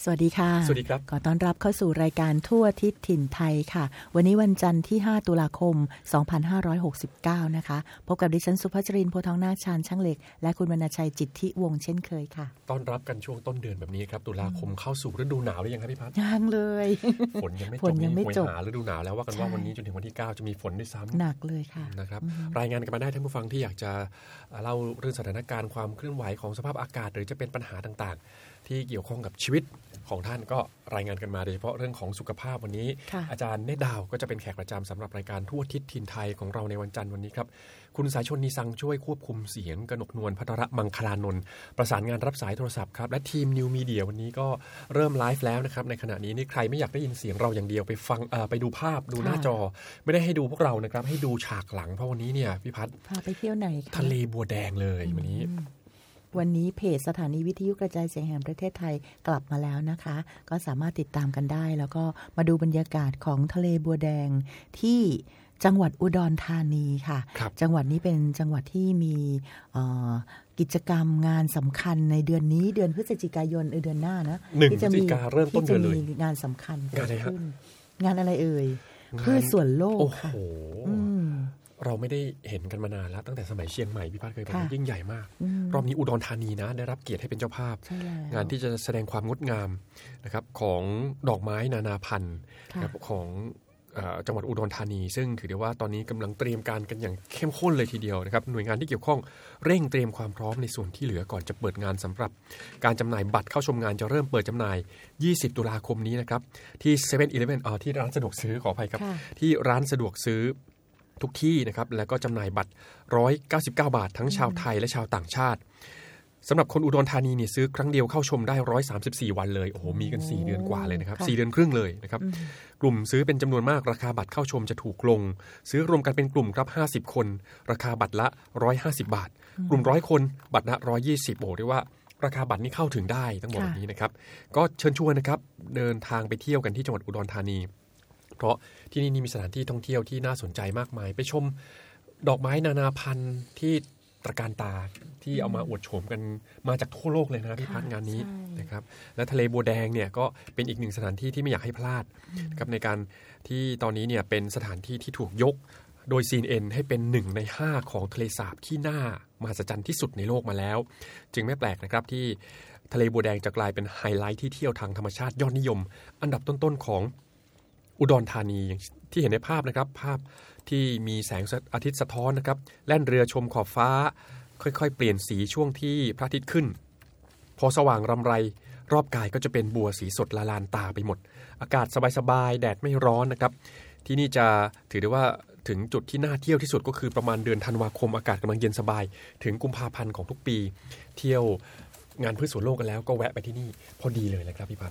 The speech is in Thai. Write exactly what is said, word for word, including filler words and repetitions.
สวัสดีค่ะสวัสดีครับขอต้อนรับเข้าสู่รายการทั่วทิศถิ่นไทยค่ะวันนี้วันจันทร์ที่ห้าตุลาคมสองพันห้าร้อยหกสิบเก้านะคะพบกับดิฉันสุภัชรินทร์โพธิ์ทองนาคชาญช่างเหล็กและคุณวรรณชัยจิตทิวงศ์เช่นเคยค่ะต้อนรับกันช่วงต้นเดือนแบบนี้ครับตุลาคมเข้าสู่ฤดูหนาวหรือยังครับพี่พัฒน์ยังเลยฝนยังไม่จบฝนยังไม่จบหาฤดูหนาวแล้วว่ากันว่าวันนี้จนถึงวันที่เก้าจะมีฝนด้วยซ้ำหนักเลยค่ะนะครับรายงานกันมาได้ท่านผู้ฟังที่อยากจะเล่าเรื่องสถานการณ์ความเคลื่อนไหวของสภาพอากาศหรือจะเป็นปัญหาต่างๆที่เกี่ยวข้องกับชีวิตของท่านก็รายงานกันมาโดยเฉพาะเรื่องของสุขภาพวันนี้อาจารย์เนตรดาวก็จะเป็นแขกประจำสำหรับรายการทั่วทิศถิ่นไทยของเราในวันจันทร์วันนี้ครับคุณสายชนนีซังช่วยควบคุมเสียงกนกนวลภัทรมังคลานนท์ประสานงานรับสายโทรศัพท์ครับและทีมนิวมีเดียวันนี้ก็เริ่มไลฟ์แล้วนะครับในขณะนี้นี่ใครไม่อยากได้ยินเสียงเราอย่างเดียวไปฟังไปดูภาพดูหน้าจอไม่ได้ให้ดูพวกเรานะครับให้ดูฉากหลังเพราะวันนี้เนี่ยพี่พัฒน์พาไปเที่ยวไหนคะทะเลบัวแดงเลยวันนี้วันนี้เพจสถานีวิทยุกระจายเสียงแห่งประเทศไทยกลับมาแล้วนะคะก็สามารถติดตามกันได้แล้วก็มาดูบรรยากาศของทะเลบัวแดงที่จังหวัดอุดรธานีค่ะจังหวัดนี้เป็นจังหวัดที่มีกิจกรรมงานสำคัญในเดือนนี้เดือนพฤศจิกายนเดือนหน้านะที่จะมีเริ่มต้นเดือนเลยงานสำคัญเกิดขึ้นงานอะไรเอ่ยเพื่อส่วนโลกค่ะเราไม่ได้เห็นกันมานานแล้วตั้งแต่สมัยเชียงใหม่พี่พัฒน์เคยบอกยิ่งใหญ่มากรอบนี้อุดรธานีนะได้รับเกียรติให้เป็นเจ้าภาพงานที่จะแสดงความงดงามนะครับของดอกไม้นานาพันธุ์ของจังหวัดอุดรธานีซึ่งถือได้ว่าตอนนี้กำลังเตรียมการกันอย่างเข้มข้นเลยทีเดียวนะครับหน่วยงานที่เกี่ยวข้องเร่งเตรียมความพร้อมในส่วนที่เหลือก่อนจะเปิดงานสำหรับการจำหน่ายบัตรเข้าชมงานจะเริ่มเปิดจำหน่ายยี่สิบตุลาคมนี้นะครับที่ เซเว่น อีเลฟเว่น เอ่อที่ร้านสะดวกซื้อขออภัยครับที่ร้านสะดวกซื้อทุกที่นะครับแล้วก็จำหน่ายบัตรหนึ่งร้อยเก้าสิบเก้าบาททั้งชาวไทยและชาวต่างชาติสำหรับคนอุดรธานีเนี่ยซื้อครั้งเดียวเข้าชมได้หนึ่งร้อยสามสิบสี่วันเลยโอ้โหมีกันสี่เดือนกว่าเลยนะครับสี่เดือนครึ่งเลยนะครับกลุ่มซื้อเป็นจำนวนมากราคาบัตรเข้าชมจะถูกลงซื้อรวมกันเป็นกลุ่มครับห้าสิบคนราคาบัตรละหนึ่งร้อยห้าสิบบาทกลุ่มหนึ่งร้อยคนบัตรละหนึ่งร้อยยี่สิบโอ้เรียกว่าราคาบัตรนี้เข้าถึงได้ทั้งหมดนี้นะครับก็เชิญชวนนะครับเดินทางไปเที่ยวกันที่จังหวัดอุดรธานีเพราะที่นี่มีสถานที่ท่องเที่ยวที่น่าสนใจมากมายไปชมดอกไม้นานาพันธุ์ที่ตระการตาที่เอามาอวดโฉมกันมาจากทั่วโลกเลยนะพี่พัฒน์งานนี้นะครับและทะเลบัวแดงเนี่ยก็เป็นอีกหนึ่งสถานที่ที่ไม่อยากให้พลาดนะครับในการที่ตอนนี้เนี่ยเป็นสถานที่ที่ถูกยกโดย ซี เอ็น เอ็น ให้เป็นหนึ่งในห้าของทะเลสาบที่น่ามหัศจรรย์ที่สุดในโลกมาแล้วจึงไม่แปลกนะครับที่ทะเลบัวแดงจะกลายเป็นไฮไลท์ที่เที่ยวทางธรรมชาติยอดนิยมอันดับต้นๆของอุดรธานีอย่างที่เห็นในภาพนะครับภาพที่มีแสงอาทิตย์สะท้อนนะครับแล่นเรือชมขอบฟ้าค่อยๆเปลี่ยนสีช่วงที่พระอาทิตย์ขึ้นพอสว่างรำไรรอบกายก็จะเป็นบัวสีสดละลานตาไปหมดอากาศสบายๆแดดไม่ร้อนนะครับที่นี่จะถือได้ว่าถึงจุดที่น่าเที่ยวที่สุดก็คือประมาณเดือนธันวาคมอากาศกำลังเย็นสบายถึงกุมภาพันธ์ของทุกปีเที่ยวงานพืชสวนโลกกันแล้วก็แวะไปที่นี่พอดีเลยนะครับพี่พัฒ